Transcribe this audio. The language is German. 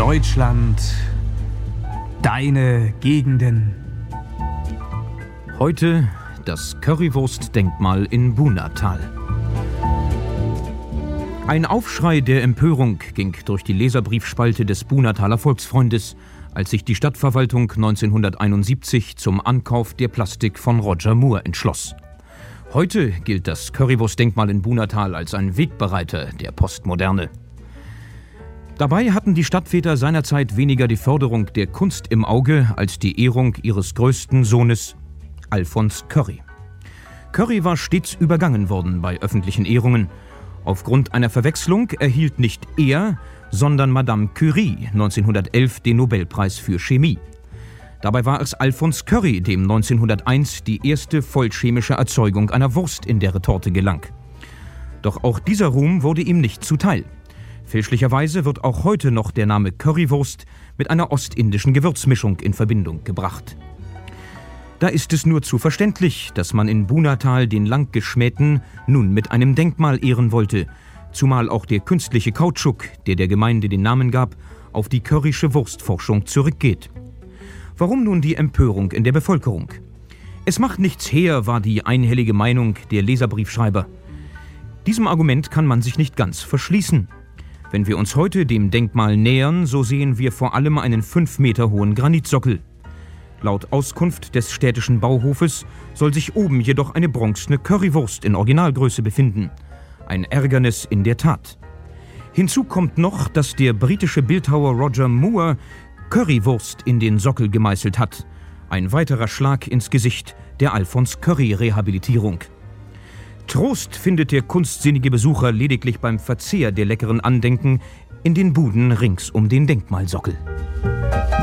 Deutschland, deine Gegenden. Heute das Currywurst-Denkmal in Bunatal. Ein Aufschrei der Empörung ging durch die Leserbriefspalte des Bunataler Volksfreundes, als sich die Stadtverwaltung 1971 zum Ankauf der Plastik von Roger Moore entschloss. Heute gilt das Currywurst-Denkmal in Bunatal als ein Wegbereiter der Postmoderne. Dabei hatten die Stadtväter seinerzeit weniger die Förderung der Kunst im Auge als die Ehrung ihres größten Sohnes, Alfons Curry. Curry war stets übergangen worden bei öffentlichen Ehrungen. Aufgrund einer Verwechslung erhielt nicht er, sondern Madame Curie 1911 den Nobelpreis für Chemie. Dabei war es Alfons Curry, dem 1901 die erste vollchemische Erzeugung einer Wurst in der Retorte gelang. Doch auch dieser Ruhm wurde ihm nicht zuteil. Fälschlicherweise wird auch heute noch der Name Currywurst mit einer ostindischen Gewürzmischung in Verbindung gebracht. Da ist es nur zu verständlich, dass man in Bunatal den lang geschmähten nun mit einem Denkmal ehren wollte, zumal auch der künstliche Kautschuk, der der Gemeinde den Namen gab, auf die currysche Wurstforschung zurückgeht. Warum nun die Empörung in der Bevölkerung? Es macht nichts her, war die einhellige Meinung der Leserbriefschreiber. Diesem Argument kann man sich nicht ganz verschließen. Wenn wir uns heute dem Denkmal nähern, so sehen wir vor allem einen 5 Meter hohen Granitsockel. Laut Auskunft des städtischen Bauhofes soll sich oben jedoch eine bronzene Currywurst in Originalgröße befinden. Ein Ärgernis in der Tat. Hinzu kommt noch, dass der britische Bildhauer Roger Moore Currywurst in den Sockel gemeißelt hat. Ein weiterer Schlag ins Gesicht der Alfons Curry-Rehabilitierung. Trost findet der kunstsinnige Besucher lediglich beim Verzehr der leckeren Andenken in den Buden rings um den Denkmalsockel.